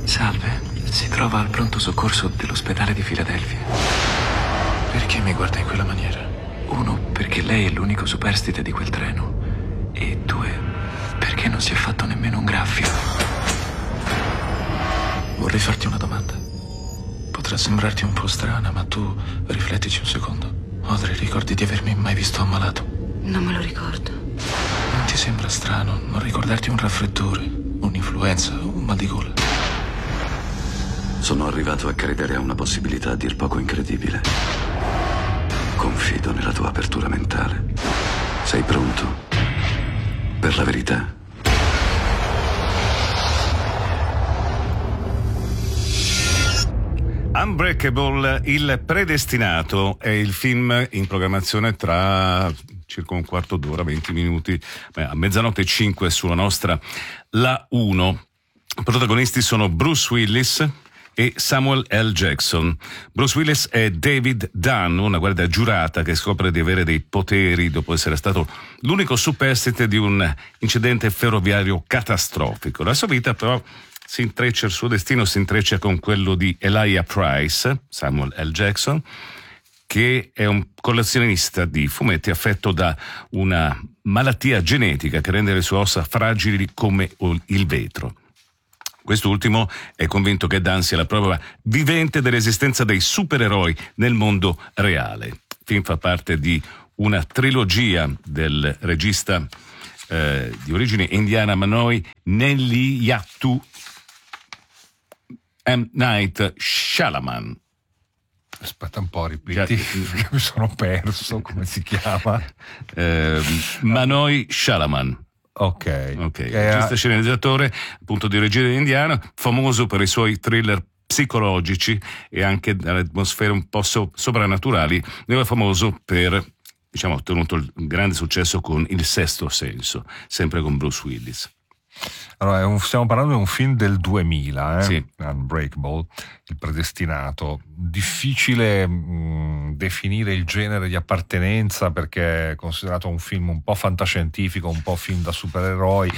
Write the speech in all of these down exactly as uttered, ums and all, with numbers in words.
Salve, si trova al pronto soccorso dell'ospedale di Filadelfia. Perché mi guarda in quella maniera? Uno, perché lei è l'unico superstite di quel treno. E due, perché non si è fatto nemmeno un graffio. Vorrei farti una domanda. Potrà sembrarti un po' strana, ma tu riflettici un secondo. Audrey, ricordi di avermi mai visto ammalato? Non me lo ricordo. Non ti sembra strano non ricordarti un raffreddore, un'influenza, un mal di gola? Sono arrivato a credere a una possibilità a dir poco incredibile. Confido nella tua apertura mentale. Sei pronto per la verità? Unbreakable, il predestinato, è il film in programmazione tra circa un quarto d'ora, venti minuti, beh, a mezzanotte e cinque sulla nostra La uno. I protagonisti sono Bruce Willis e Samuel L. Jackson. Bruce Willis è David Dunn, una guardia giurata che scopre di avere dei poteri dopo essere stato l'unico superstite di un incidente ferroviario catastrofico. La sua vita però si intreccia, il suo destino si intreccia con quello di Elijah Price, Samuel L. Jackson, che è un collezionista di fumetti affetto da una malattia genetica che rende le sue ossa fragili come il vetro. Quest'ultimo è convinto che Dan sia la prova vivente dell'esistenza dei supereroi nel mondo reale. Il film fa parte di una trilogia del regista eh, di origine indiana Manoj Nelliyattu M. Night Shyamalan. Aspetta un po', ripeti, perché mi sono perso, come si chiama? Eh, Manoj Shyamalan. Ok. okay. Eh, Regista, sceneggiatore, appunto di origine indiana, famoso per i suoi thriller psicologici e anche dalle atmosfere un po' so- soprannaturali. Ne è famoso per, diciamo, ha ottenuto il grande successo con Il Sesto Senso, sempre con Bruce Willis. Allora, è un, stiamo parlando di un film del duemila, eh? Sì. Unbreakable, il predestinato. Difficile mh, definire il genere di appartenenza perché è considerato un film un po' fantascientifico, un po' film da supereroi.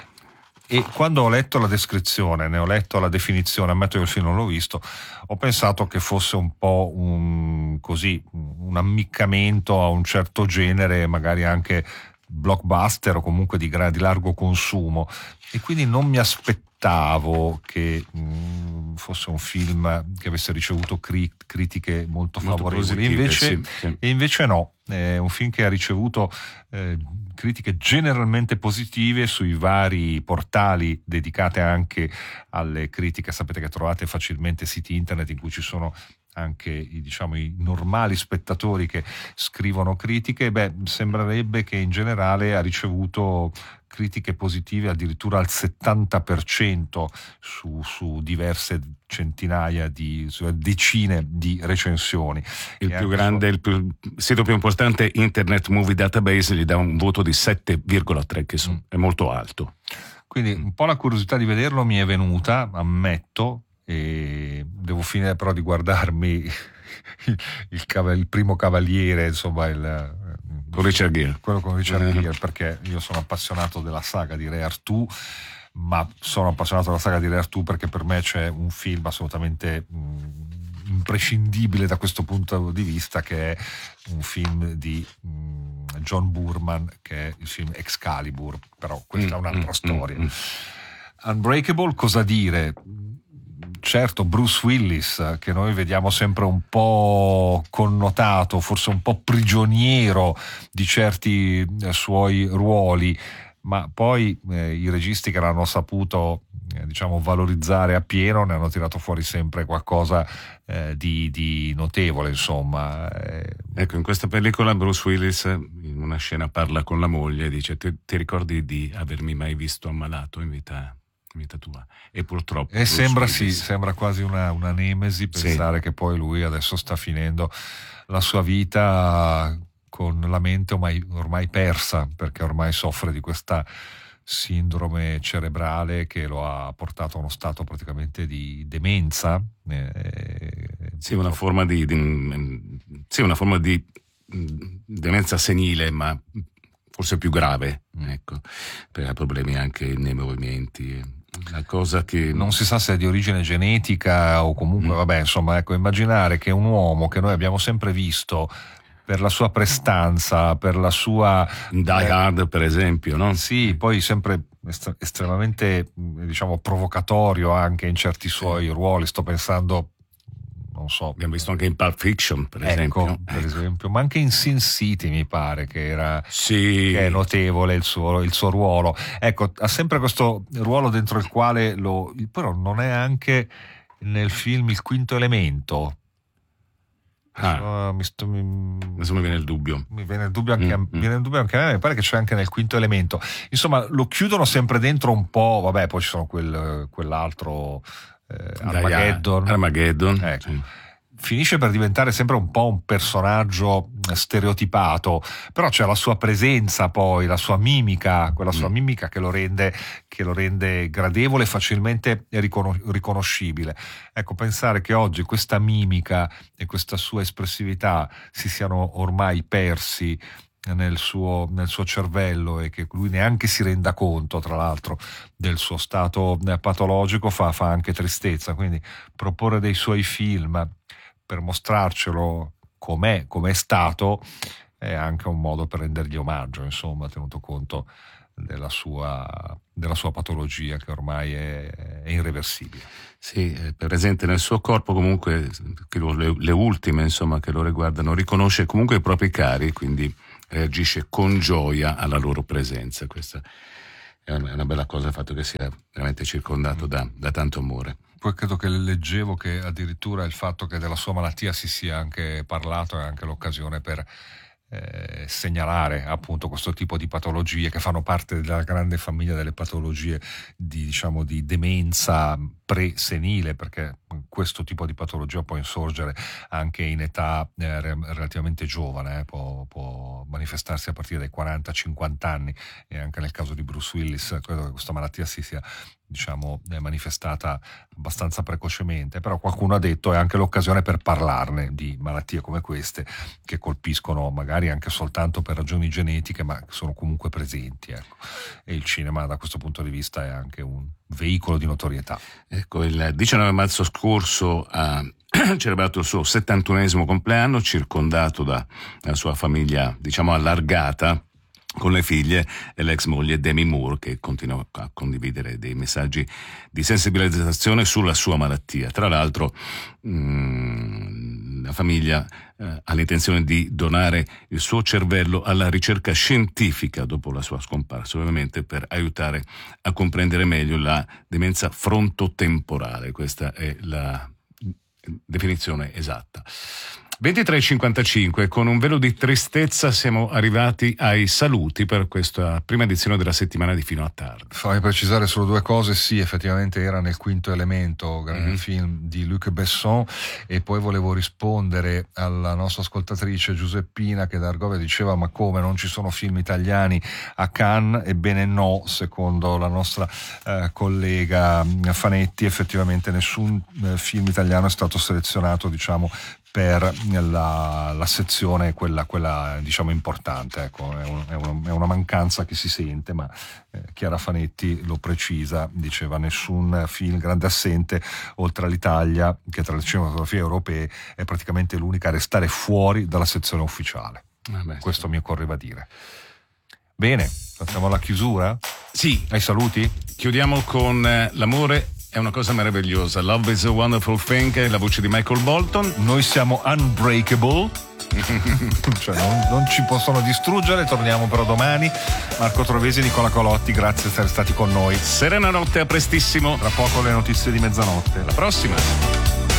E quando ho letto la descrizione, ne ho letto la definizione, ammetto che il film non l'ho visto, ho pensato che fosse un po' un, così, un ammiccamento a un certo genere, magari anche blockbuster o comunque di, di largo consumo, e quindi non mi aspettavo che mh, fosse un film che avesse ricevuto cri- critiche molto, molto favorevoli. Positive, invece, sì, sì. E invece no, è un film che ha ricevuto eh, critiche generalmente positive sui vari portali dedicate anche alle critiche. Sapete che trovate facilmente siti internet in cui ci sono anche i, diciamo, i normali spettatori che scrivono critiche. Beh, sembrerebbe che in generale ha ricevuto critiche positive addirittura al settanta per cento su, su diverse centinaia di su decine di recensioni. Il e più grande, so... il più, sito più importante, Internet Movie Database, gli dà un voto di sette virgola tre, che so, mm. è molto alto. Quindi un po' la curiosità di vederlo mi è venuta, ammetto, e devo finire però di guardarmi il, il, cav- il primo Cavaliere, insomma il con Richard Gere, quello con Richard Gere, perché io sono appassionato della saga di Re Artù, ma sono appassionato della saga di Re Artù perché per me c'è un film assolutamente mh, imprescindibile da questo punto di vista, che è un film di mh, John Boorman, che è il film Excalibur, però questa mm, è un'altra mm, storia. Mm, Unbreakable, cosa dire? Certo, Bruce Willis, che noi vediamo sempre un po' connotato, forse un po' prigioniero di certi eh, suoi ruoli, ma poi eh, i registi che l'hanno saputo eh, diciamo valorizzare appieno ne hanno tirato fuori sempre qualcosa eh, di, di notevole, insomma. Eh. Ecco, in questa pellicola Bruce Willis in una scena parla con la moglie e dice: ti, ti ricordi di avermi mai visto ammalato in vita? vita tua? E purtroppo e sembra sì, sembra quasi una, una nemesi pensare sì. che poi lui adesso sta finendo la sua vita con la mente ormai, ormai persa, perché ormai soffre di questa sindrome cerebrale che lo ha portato a uno stato praticamente di demenza. Eh, sì, una forma di, di sì, una forma di demenza senile, ma forse più grave, ecco, perché ha problemi anche nei movimenti. una cosa che non si sa se è di origine genetica o comunque, mm. vabbè, insomma, ecco, immaginare che un uomo che noi abbiamo sempre visto per la sua prestanza, per la sua Die Hard, eh, per esempio, no? Sì, poi sempre est- estremamente, diciamo, provocatorio anche in certi suoi ruoli. Sto pensando, non so, abbiamo visto anche in Pulp Fiction, per ecco, esempio, per ecco. esempio, ma anche in Sin City mi pare che era sì. che è notevole il suo, il suo ruolo. Ecco, ha sempre questo ruolo dentro il quale lo, però non è anche nel film Il Quinto Elemento. Ah, uh, mi sto, mi, adesso mi viene il dubbio. Mi viene il dubbio anche, mm, a, viene il dubbio anche a me, mi pare che c'è anche nel Quinto Elemento. Insomma, lo chiudono sempre dentro un po', vabbè, poi ci sono quel, quell'altro eh, Armageddon. Armageddon, ecco. Sì. Finisce per diventare sempre un po' un personaggio stereotipato, però c'è la sua presenza, poi la sua mimica, quella sua mm. mimica che lo rende, che lo rende gradevole e facilmente riconos- riconoscibile. Ecco, pensare che oggi questa mimica e questa sua espressività si siano ormai persi nel suo, nel suo cervello e che lui neanche si renda conto, tra l'altro, del suo stato patologico fa, fa anche tristezza. Quindi proporre dei suoi film per mostrarcelo com'è, com'è stato, è anche un modo per rendergli omaggio, insomma, tenuto conto della sua, della sua patologia che ormai è, è irreversibile. Sì, è presente nel suo corpo, comunque le, le ultime, insomma, che lo riguardano, riconosce comunque i propri cari, quindi reagisce con gioia alla loro presenza. Questa è una bella cosa, il fatto che sia veramente circondato da, da tanto amore. Poi credo che leggevo che addirittura il fatto che della sua malattia si sia anche parlato è anche l'occasione per eh, segnalare appunto questo tipo di patologie che fanno parte della grande famiglia delle patologie di, diciamo, di demenza pre-senile, perché questo tipo di patologia può insorgere anche in età eh, relativamente giovane, eh, può, può manifestarsi a partire dai quaranta cinquanta anni, e anche nel caso di Bruce Willis credo che questa malattia si sia, diciamo, è manifestata abbastanza precocemente, però qualcuno ha detto è anche l'occasione per parlarne di malattie come queste che colpiscono magari anche soltanto per ragioni genetiche, ma sono comunque presenti, ecco. E il cinema da questo punto di vista è anche un veicolo di notorietà. Ecco, il diciannove marzo scorso ha celebrato il suo settantunesimo compleanno, circondato da, dalla sua famiglia, diciamo, allargata, con le figlie e l'ex moglie Demi Moore, che continua a condividere dei messaggi di sensibilizzazione sulla sua malattia. Tra l'altro mh, la famiglia eh, ha l'intenzione di donare il suo cervello alla ricerca scientifica dopo la sua scomparsa, ovviamente per aiutare a comprendere meglio la demenza frontotemporale. Questa è la definizione esatta. ventitré e cinquantacinque, con un velo di tristezza siamo arrivati ai saluti per questa prima edizione della settimana di Fino a Tardi. Fammi precisare solo due cose. Sì, effettivamente era nel Quinto Elemento, grande mm-hmm. film di Luc Besson, e poi volevo rispondere alla nostra ascoltatrice Giuseppina che da Argovia diceva ma come non ci sono film italiani a Cannes? Ebbene no, secondo la nostra eh, collega Fanetti effettivamente nessun eh, film italiano è stato selezionato, diciamo, per la, la sezione quella, quella diciamo importante, ecco, è, un, è, un, è una mancanza che si sente, ma eh, Chiara Fanetti lo precisa, diceva nessun film grande assente oltre all'Italia, che tra le cinematografie europee è praticamente l'unica a restare fuori dalla sezione ufficiale. Vabbè, questo sì. Mi occorreva dire. Bene, facciamo la chiusura? Sì. Ai saluti? Chiudiamo con eh, l'amore è una cosa meravigliosa. Love is a Wonderful Thing, la voce di Michael Bolton. Noi siamo unbreakable, cioè non, non ci possono distruggere. Torniamo però domani. Marco Trovesi e Nicola Colotti, grazie di essere stati con noi. Serena notte, a prestissimo. Tra poco le notizie di mezzanotte. Alla prossima.